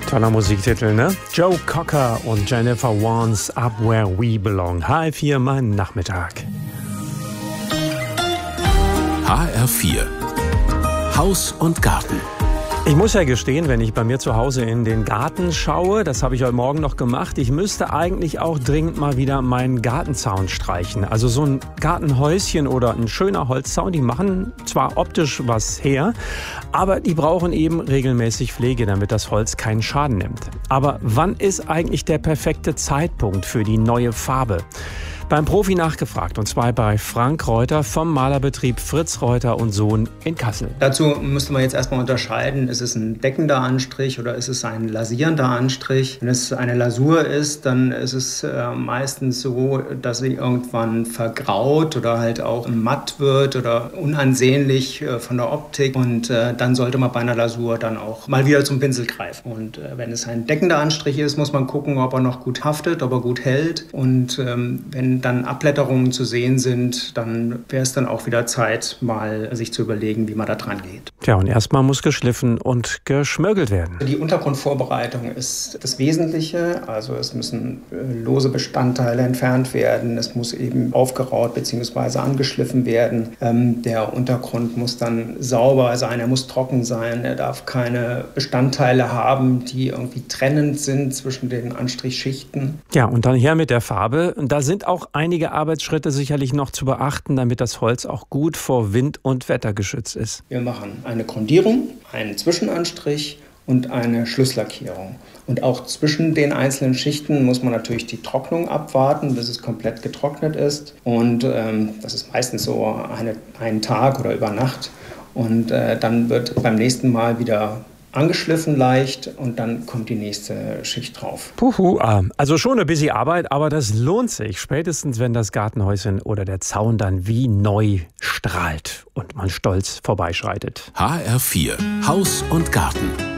Toller Musiktitel, ne? Joe Cocker und Jennifer Warnes Up Where We Belong. HR4, mein Nachmittag. HR4 Haus und Garten. Ich muss ja gestehen, wenn ich bei mir zu Hause in den Garten schaue, das habe ich heute Morgen noch gemacht, ich müsste eigentlich auch dringend mal wieder meinen Gartenzaun streichen. Also so ein Gartenhäuschen oder ein schöner Holzzaun, die machen zwar optisch was her, aber die brauchen eben regelmäßig Pflege, damit das Holz keinen Schaden nimmt. Aber wann ist eigentlich der perfekte Zeitpunkt für die neue Farbe? Beim Profi nachgefragt, und zwar bei Frank Reuter vom Malerbetrieb Fritz Reuter und Sohn in Kassel. Dazu müsste man jetzt erstmal unterscheiden, ist es ein deckender Anstrich oder ist es ein lasierender Anstrich? Wenn es eine Lasur ist, dann ist es meistens so, dass sie irgendwann vergraut oder halt auch matt wird oder unansehnlich von der Optik, und dann sollte man bei einer Lasur dann auch mal wieder zum Pinsel greifen. Und wenn es ein deckender Anstrich ist, muss man gucken, ob er noch gut haftet, ob er gut hält, und wenn dann Abblätterungen zu sehen sind, dann wäre es dann auch wieder Zeit, mal sich zu überlegen, wie man da dran geht. Tja, und erstmal muss geschliffen und geschmörgelt werden. Die Untergrundvorbereitung ist das Wesentliche. Also es müssen lose Bestandteile entfernt werden. Es muss eben aufgeraut bzw. angeschliffen werden. Der Untergrund muss dann sauber sein, er muss trocken sein. Er darf keine Bestandteile haben, die irgendwie trennend sind zwischen den Anstrichschichten. Ja, und dann her mit der Farbe. Und da sind auch einige Arbeitsschritte sicherlich noch zu beachten, damit das Holz auch gut vor Wind und Wetter geschützt ist. Wir machen eine Grundierung, einen Zwischenanstrich und eine Schlusslackierung. Und auch zwischen den einzelnen Schichten muss man natürlich die Trocknung abwarten, bis es komplett getrocknet ist. Und das ist meistens so einen Tag oder über Nacht. Und dann wird beim nächsten Mal wieder angeschliffen leicht und dann kommt die nächste Schicht drauf. Puhu, also schon ein bisschen Arbeit, aber das lohnt sich. Spätestens, wenn das Gartenhäuschen oder der Zaun dann wie neu strahlt und man stolz vorbeischreitet. HR4 Haus und Garten.